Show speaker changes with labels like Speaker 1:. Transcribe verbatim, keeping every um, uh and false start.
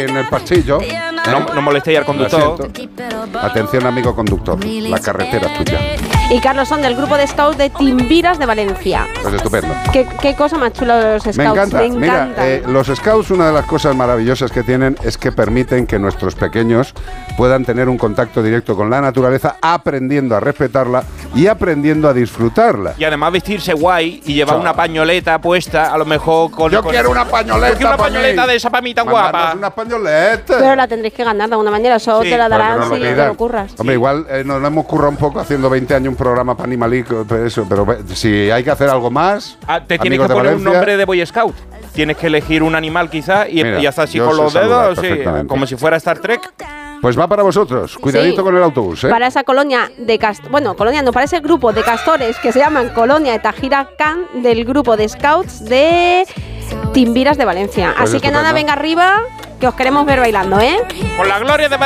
Speaker 1: en el pasillo. ¿eh?
Speaker 2: No, no molestéis al conductor.
Speaker 1: Atención, amigo conductor, la carretera es tuya.
Speaker 3: Y Carlos son del grupo de scouts de Timbiras de Valencia.
Speaker 1: Pues estupendo.
Speaker 3: ¿Qué, qué cosa más chula los scouts?
Speaker 1: Me encanta.
Speaker 3: Me encanta.
Speaker 1: Mira, eh, los scouts, una de las cosas maravillosas que tienen es que permiten que nuestros pequeños puedan tener un contacto directo con la naturaleza, aprendiendo a respetarla y aprendiendo a disfrutarla.
Speaker 2: Y además vestirse guay y llevar
Speaker 1: Chao.
Speaker 2: una pañoleta puesta, a lo mejor con...
Speaker 1: Yo
Speaker 2: con,
Speaker 1: quiero una pañoleta.
Speaker 2: ¿Por qué una
Speaker 1: pa'
Speaker 2: pañoleta
Speaker 1: mí?
Speaker 2: de esa para mí tan
Speaker 1: Mandarnos
Speaker 2: guapa?
Speaker 1: una pañoleta.
Speaker 3: Pero la tendréis que ganar de alguna manera. Eso
Speaker 2: Sí,
Speaker 3: te la
Speaker 1: Para que
Speaker 3: darán
Speaker 1: nos lo
Speaker 3: si te
Speaker 1: pidan.
Speaker 3: lo curras.
Speaker 1: Hombre, igual eh, nos lo hemos currado un poco haciendo veinte años un programa para Animalico, pero eso, pero ve, si hay que hacer algo más.
Speaker 2: Ah, te tienes
Speaker 1: amigos
Speaker 2: que
Speaker 1: de
Speaker 2: poner un
Speaker 1: Valencia,
Speaker 2: nombre de Boy Scout. Tienes que elegir un animal quizás y,
Speaker 1: Mira,
Speaker 2: y hacer así
Speaker 1: yo
Speaker 2: con
Speaker 1: sé
Speaker 2: los
Speaker 1: saludar
Speaker 2: dedos, sí,
Speaker 1: perfectamente.
Speaker 2: como si fuera Star Trek.
Speaker 1: Pues va para vosotros. Cuidadito
Speaker 3: Sí.
Speaker 1: con el autobús, ¿eh?
Speaker 3: Para esa colonia de castores, bueno, colonia no, para ese grupo de castores que se llaman Colonia de Tajira Can del grupo de scouts de Timbiras de Valencia.
Speaker 1: Pues
Speaker 3: Así que
Speaker 1: estupendo.
Speaker 3: nada, venga arriba, que os queremos ver bailando, ¿eh?
Speaker 2: Con la gloria de